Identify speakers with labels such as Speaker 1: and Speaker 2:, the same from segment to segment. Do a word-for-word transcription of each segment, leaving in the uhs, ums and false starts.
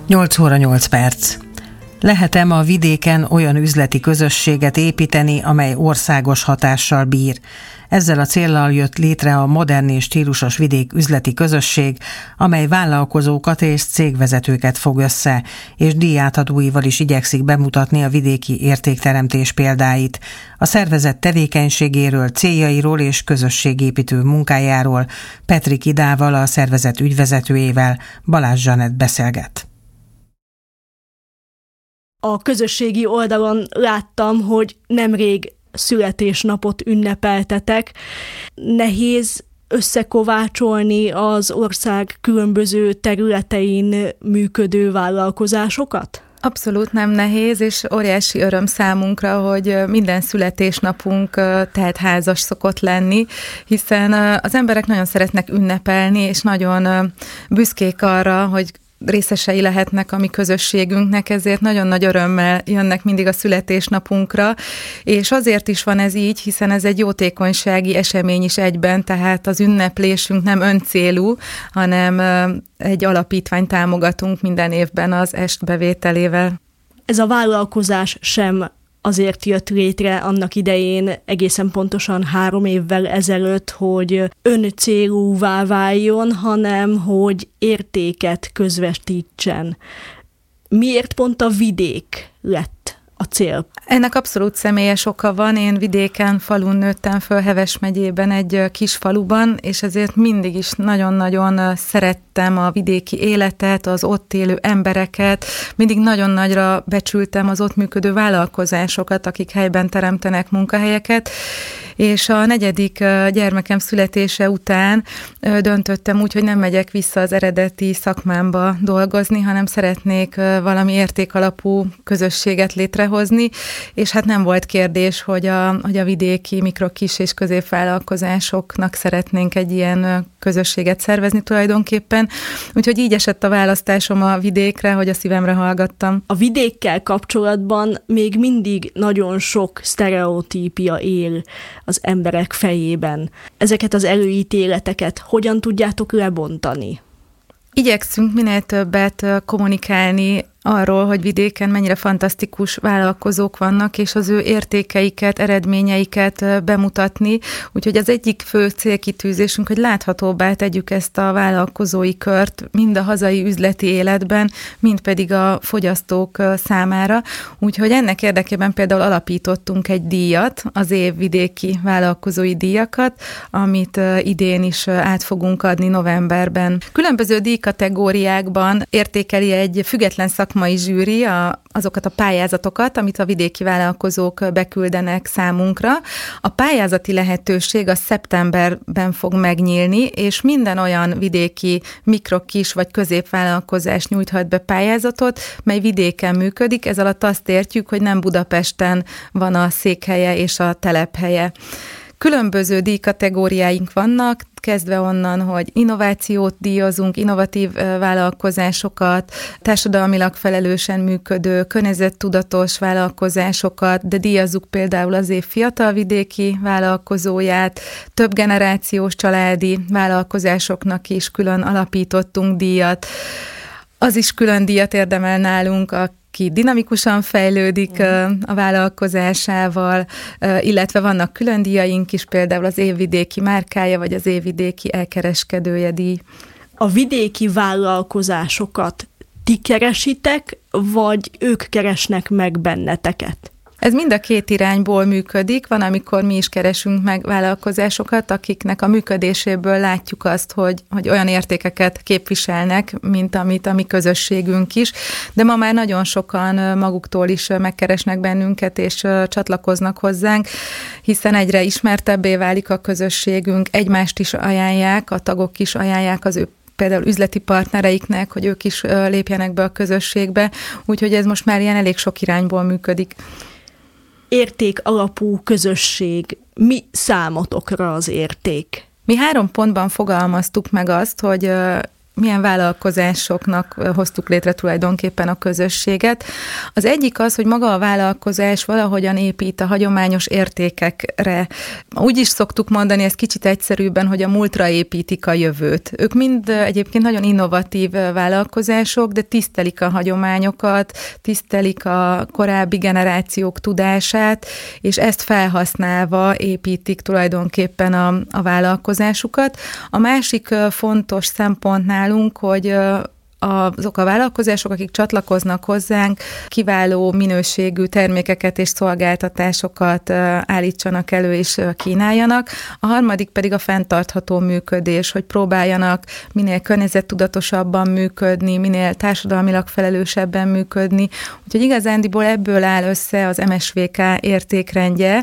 Speaker 1: nyolc óra nyolc perc. Lehet-e a vidéken olyan üzleti közösséget építeni, amely országos hatással bír? Ezzel a céllal jött létre a Modern és Stílusos Vidék üzleti közösség, amely vállalkozókat és cégvezetőket fog össze, és díjátadóival is igyekszik bemutatni a vidéki értékteremtés példáit. A szervezet tevékenységéről, céljairól és közösségépítő munkájáról Petrik Idával, a szervezet ügyvezetőjével Balázs Zsanett beszélget.
Speaker 2: A közösségi oldalon láttam, hogy nemrég születésnapot ünnepeltetek. Nehéz összekovácsolni az ország különböző területein működő vállalkozásokat?
Speaker 3: Abszolút nem nehéz, és óriási öröm számunkra, hogy minden születésnapunk teltházas szokott lenni, hiszen az emberek nagyon szeretnek ünnepelni, és nagyon büszkék arra, hogy részesei lehetnek a mi közösségünknek, ezért nagyon nagy örömmel jönnek mindig a születésnapunkra, és azért is van ez így, hiszen ez egy jótékonysági esemény is egyben, tehát az ünneplésünk nem öncélú, hanem egy alapítványt támogatunk minden évben az est bevételével.
Speaker 2: Ez a vállalkozás sem azért jött létre annak idején egészen pontosan három évvel ezelőtt, hogy öncélúvá váljon, hanem hogy értéket közvetítsen. Miért pont a vidék lett a cél?
Speaker 3: Ennek abszolút személyes oka van. Én vidéken, falun nőttem föl, Heves megyében, egy kis faluban, és ezért mindig is nagyon-nagyon szerettem a vidéki életet, az ott élő embereket, mindig nagyon nagyra becsültem az ott működő vállalkozásokat, akik helyben teremtenek munkahelyeket, és a negyedik gyermekem születése után döntöttem úgy, hogy nem megyek vissza az eredeti szakmámba dolgozni, hanem szeretnék valami értékalapú közösséget létrehozni, és hát nem volt kérdés, hogy a, hogy a vidéki mikro, kis és középvállalkozásoknak szeretnénk egy ilyen közösséget szervezni tulajdonképpen. Úgyhogy így esett a választásom a vidékre, hogy a szívemre hallgattam.
Speaker 2: A vidékkel kapcsolatban még mindig nagyon sok sztereotípia él az emberek fejében. Ezeket az előítéleteket hogyan tudjátok lebontani?
Speaker 3: Igyekszünk minél többet kommunikálni arról, hogy vidéken mennyire fantasztikus vállalkozók vannak, és az ő értékeiket, eredményeiket bemutatni. Úgyhogy az egyik fő célkitűzésünk, hogy láthatóbbá tegyük ezt a vállalkozói kört, mind a hazai üzleti életben, mind pedig a fogyasztók számára. Úgyhogy ennek érdekében például alapítottunk egy díjat, az év vidéki vállalkozói díjakat, amit idén is át fogunk adni novemberben. Különböző díjkategóriákban értékeli egy független szakmai mai zsűri a, azokat a pályázatokat, amit a vidéki vállalkozók beküldenek számunkra. A pályázati lehetőség a szeptemberben fog megnyílni, és minden olyan vidéki mikro, kis vagy középvállalkozás nyújthat be pályázatot, mely vidéken működik. Ez alatt azt értjük, hogy nem Budapesten van a székhelye és a telephelye. Különböző díjkategóriáink vannak, kezdve onnan, hogy innovációt díjazunk, innovatív vállalkozásokat, társadalmilag felelősen működő, környezettudatos vállalkozásokat, de díjazzuk például az év fiatalvidéki vállalkozóját, több generációs családi vállalkozásoknak is külön alapítottunk díjat. Az is külön díjat érdemel nálunk, a ki dinamikusan fejlődik a vállalkozásával, illetve vannak külön díjaink is, például az évvidéki márkája, vagy az évvidéki elkereskedője díj.
Speaker 2: A vidéki vállalkozásokat ti keresitek, vagy ők keresnek meg benneteket?
Speaker 3: Ez mind a két irányból működik. Van, amikor mi is keresünk meg vállalkozásokat, akiknek a működéséből látjuk azt, hogy, hogy olyan értékeket képviselnek, mint amit a mi közösségünk is. De ma már nagyon sokan maguktól is megkeresnek bennünket, és csatlakoznak hozzánk, hiszen egyre ismertebbé válik a közösségünk, egymást is ajánlják, a tagok is ajánlják az ő például üzleti partnereiknek, hogy ők is lépjenek be a közösségbe, úgyhogy ez most már ilyen elég sok irányból működik.
Speaker 2: Érték alapú közösség. Mi számotokra az érték?
Speaker 3: Mi három pontban fogalmaztuk meg azt, hogy milyen vállalkozásoknak hoztuk létre tulajdonképpen a közösséget. Az egyik az, hogy maga a vállalkozás valahogyan épít a hagyományos értékekre. Úgy is szoktuk mondani, ez kicsit egyszerűbben, hogy a múltra építik a jövőt. Ők mind egyébként nagyon innovatív vállalkozások, de tisztelik a hagyományokat, tisztelik a korábbi generációk tudását, és ezt felhasználva építik tulajdonképpen a, a vállalkozásukat. A másik fontos szempont nálunk, hogy azok a vállalkozások, akik csatlakoznak hozzánk, kiváló minőségű termékeket és szolgáltatásokat állítsanak elő és kínáljanak. A harmadik pedig a fenntartható működés, hogy próbáljanak minél környezettudatosabban működni, minél társadalmilag felelősebben működni. Úgyhogy igazándiból ebből áll össze az em es vé ká értékrendje,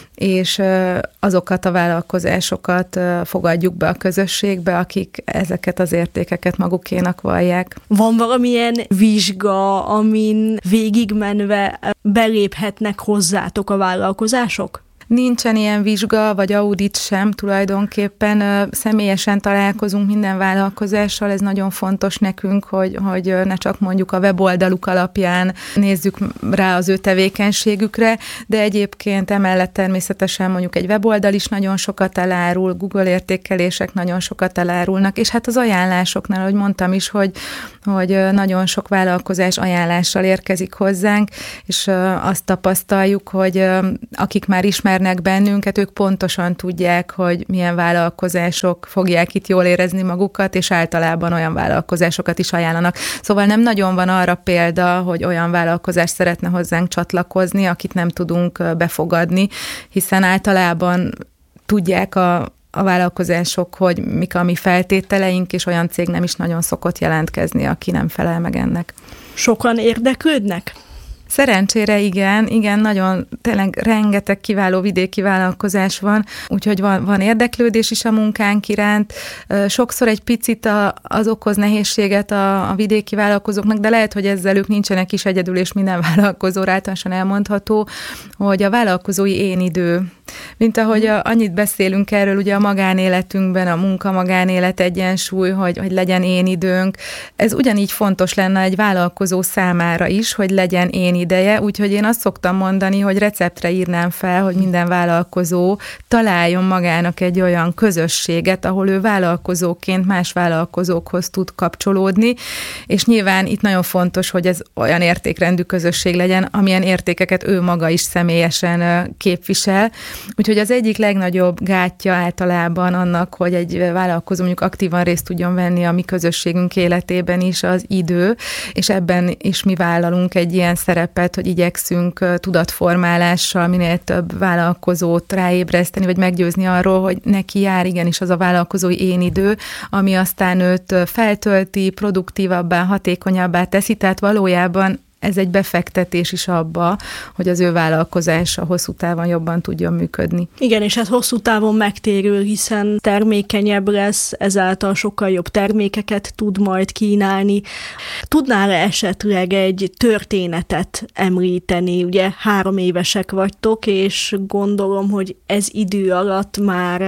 Speaker 3: és azokat a vállalkozásokat fogadjuk be a közösségbe, akik ezeket az értékeket magukénak vallják.
Speaker 2: Van valamilyen vizsga, amin végigmenve beléphetnek hozzátok a vállalkozások?
Speaker 3: Nincsen ilyen vizsga, vagy audit sem tulajdonképpen. Személyesen találkozunk minden vállalkozással, ez nagyon fontos nekünk, hogy, hogy ne csak mondjuk a weboldaluk alapján nézzük rá az ő tevékenységükre, de egyébként emellett természetesen mondjuk egy weboldal is nagyon sokat elárul, Google értékelések nagyon sokat elárulnak, és hát az ajánlásoknál, ahogy mondtam is, hogy, hogy nagyon sok vállalkozás ajánlással érkezik hozzánk, és azt tapasztaljuk, hogy akik már ismer bennünket, ők pontosan tudják, hogy milyen vállalkozások fogják itt jól érezni magukat, és általában olyan vállalkozásokat is ajánlanak. Szóval nem nagyon van arra példa, hogy olyan vállalkozás szeretne hozzánk csatlakozni, akit nem tudunk befogadni, hiszen általában tudják a, a vállalkozások, hogy mik a mi feltételeink, és olyan cég nem is nagyon szokott jelentkezni, aki nem felel meg ennek.
Speaker 2: Sokan érdeklődnek?
Speaker 3: Szerencsére igen, igen, nagyon tényleg rengeteg kiváló vidéki vállalkozás van, úgyhogy van, van érdeklődés is a munkánk iránt. Sokszor egy picit a, az okoz nehézséget a, a vidéki vállalkozóknak, de lehet, hogy ezzel ők nincsenek is egyedül, és minden vállalkozó általánosan elmondható, hogy a vállalkozói én idő. Mint ahogy a, annyit beszélünk erről ugye a magánéletünkben, a munka-magánélet egyensúly, hogy, hogy legyen én időnk. Ez ugyanígy fontos lenne egy vállalkozó számára is, hogy legyen én ideje, úgyhogy én azt szoktam mondani, hogy receptre írnám fel, hogy minden vállalkozó találjon magának egy olyan közösséget, ahol ő vállalkozóként más vállalkozókhoz tud kapcsolódni, és nyilván itt nagyon fontos, hogy ez olyan értékrendű közösség legyen, amilyen értékeket ő maga is személyesen képvisel. Úgyhogy az egyik legnagyobb gátja általában annak, hogy egy vállalkozó mondjuk aktívan részt tudjon venni a mi közösségünk életében is, az idő, és ebben is mi vállalunk egy ilyen szerepet, hogy igyekszünk tudatformálással minél több vállalkozót ráébreszteni, vagy meggyőzni arról, hogy neki jár igenis az a vállalkozói én idő, ami aztán őt feltölti, produktívabbá, hatékonyabbá teszi, tehát valójában ez egy befektetés is abba, hogy az ő vállalkozása hosszú távon jobban tudjon működni.
Speaker 2: Igen, és ez hosszú távon megtérül, hiszen termékenyebb lesz, ezáltal sokkal jobb termékeket tud majd kínálni. Tudnál-e esetleg egy történetet említeni? Ugye három évesek vagytok, és gondolom, hogy ez idő alatt már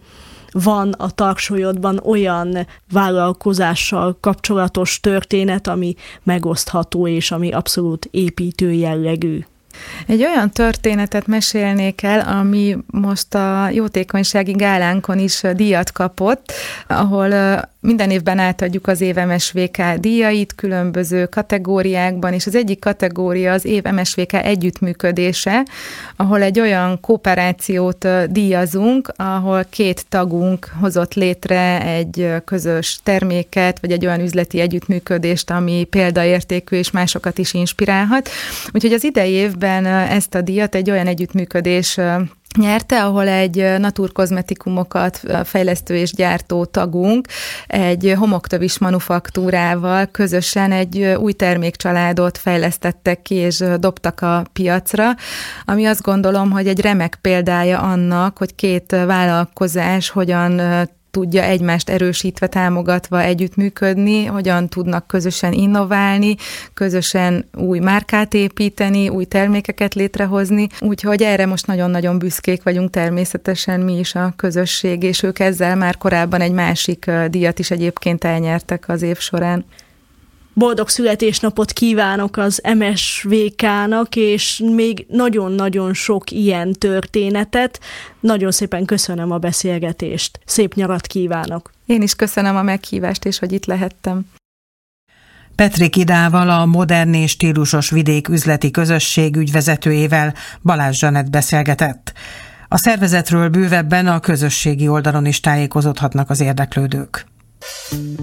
Speaker 2: van a tarsolyodban olyan vállalkozással kapcsolatos történet, ami megosztható és ami abszolút építő jellegű.
Speaker 3: Egy olyan történetet mesélnék el, ami most a jótékonysági gálánkon is díjat kapott, ahol minden évben átadjuk az év em es vé ká díjait különböző kategóriákban, és az egyik kategória az év em es vé ká együttműködése, ahol egy olyan kooperációt díjazunk, ahol két tagunk hozott létre egy közös terméket, vagy egy olyan üzleti együttműködést, ami példaértékű és másokat is inspirálhat. Úgyhogy az idei évben ezt a díjat egy olyan együttműködés nyerte, ahol egy naturkozmetikumokat fejlesztő és gyártó tagunk egy homoktövis manufaktúrával közösen egy új termékcsaládot fejlesztettek ki, és dobtak a piacra, ami azt gondolom, hogy egy remek példája annak, hogy két vállalkozás hogyan tudja egymást erősítve, támogatva együttműködni, hogyan tudnak közösen innoválni, közösen új márkát építeni, új termékeket létrehozni, úgyhogy erre most nagyon-nagyon büszkék vagyunk természetesen mi is a közösség, és ők ezzel már korábban egy másik díjat is egyébként elnyertek az év során.
Speaker 2: Boldog születésnapot kívánok az em es vé ká-nak, és még nagyon-nagyon sok ilyen történetet. Nagyon szépen köszönöm a beszélgetést. Szép nyarat kívánok!
Speaker 3: Én is köszönöm a meghívást, és hogy itt lehettem.
Speaker 1: Petrik Idával, a Modern és Stílusos Vidék üzleti közösség ügyvezetőjével Balázs Zsanett beszélgetett. A szervezetről bővebben a közösségi oldalon is tájékozódhatnak az érdeklődők.